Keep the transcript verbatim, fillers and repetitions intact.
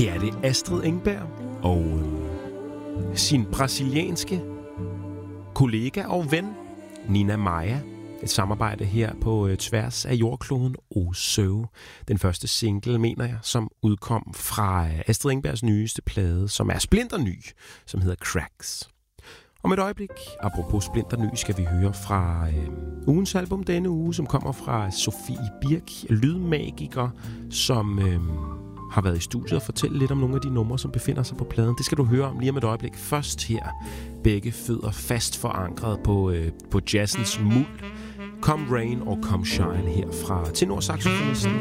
Her er det Astrid Engberg og øh, sin brasilianske kollega og ven Nina Maia. Et samarbejde her på øh, tværs af jordkloden Osø. Den første single, mener jeg, som udkom fra øh, Astrid Engbergs nyeste plade, som er splinterny, som hedder Cracks. Om et øjeblik, apropos splinterny, skal vi høre fra øh, ugens album denne uge, som kommer fra Sofie Birk, lydmagiker, som øh, har været i studiet og fortælle lidt om nogle af de numre, som befinder sig på pladen. Det skal du høre om lige om et øjeblik. Først her, begge fødder fast forankret på, øh, på jazzens muld. Come Rain og Come Shine her fra tenorsaxofonisten